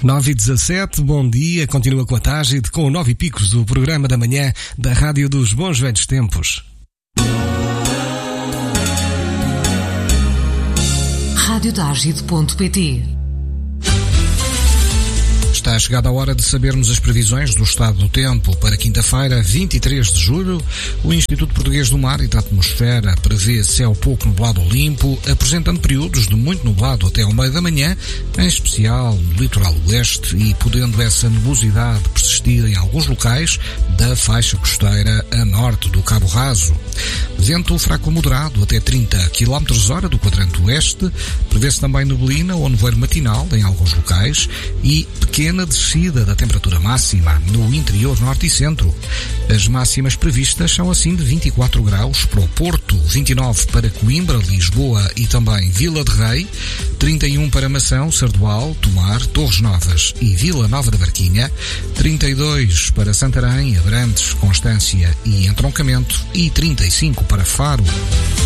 9h17, bom dia, continua com a Tágide, com o 9 e picos do programa da manhã da Rádio dos Bons Velhos Tempos. radiotágide.pt. Está chegada a hora de sabermos as previsões do estado do tempo. Para quinta-feira, 23 de julho, o Instituto Português do Mar e da Atmosfera prevê céu pouco nublado ou limpo, apresentando períodos de muito nublado até ao meio da manhã, em especial no litoral oeste, e podendo essa nebulosidade persistir em alguns locais da faixa costeira a norte do Cabo Raso. Vento fraco moderado até 30 km/h do quadrante oeste, prevê-se também neblina ou nevoeiro matinal em alguns locais e pequena descida da temperatura máxima no interior norte e centro. As máximas previstas são assim de 24 graus para o Porto, 29 para Coimbra, Lisboa e também Vila de Rei, 31 para Mação, Sardual, Tomar, Torres Novas e Vila Nova da Barquinha, 32 para Santarém, Abrantes, Constância e Entroncamento e 35 para Faro.